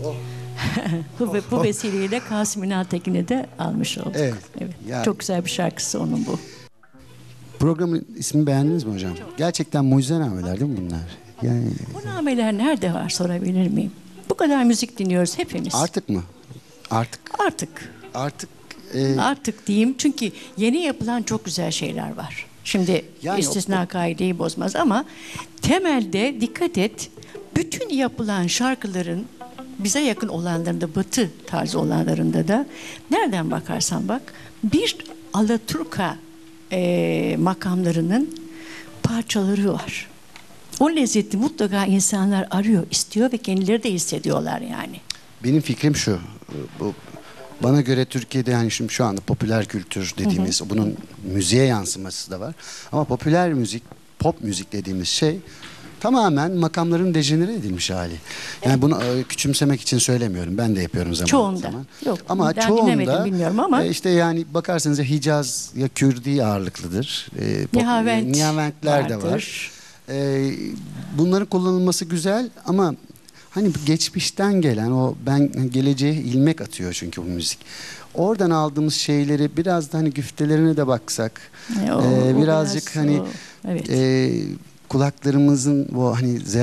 Bu vesileyle Kasım Ünal Tekin'i de almış olduk. Evet. Evet. Ya- Çok güzel bir şarkısı onun bu. Programın ismini beğendiniz mi hocam? Gerçekten mucizenameler değil mi bunlar? Yani Bu nameler nerede var sorabilir miyim? Bu kadar müzik dinliyoruz hepimiz. artık mı? Artık. Artık Artık diyeyim çünkü yeni yapılan çok güzel şeyler var. Şimdi Yani istisna kaideyi bozmaz ama temelde dikkat et, bütün yapılan şarkıların bize yakın olanlarında, batı tarzı olanlarında da nereden bakarsan bak bir Alaturka makamlarının parçaları var. O lezzeti mutlaka insanlar arıyor, istiyor ve kendileri de hissediyorlar yani. benim fikrim şu. Bu bana göre Türkiye'de yani şimdi şu anda popüler kültür dediğimiz bunun müziğe yansıması da var. Ama popüler müzik, pop müzik dediğimiz şey tamamen makamların dejenere edilmiş hali. Yani bunu küçümsemek için söylemiyorum. Ben de yapıyorum zaman Çoğunda. zaman. Yok, Ama ben dinlemedim, çoğunda bilmiyorum ama. işte yani bakarsanız ya Hicaz ya Kürdi ağırlıklıdır. Nihaventler de var. vardır. Bunların kullanılması güzel ama hani bu geçmişten gelen o ben geleceğe ilmek atıyor çünkü bu müzik. Oradan aldığımız şeyleri biraz da hani güftelerine de baksak, O birazcık biraz hani evet. kulaklarımızın bu hani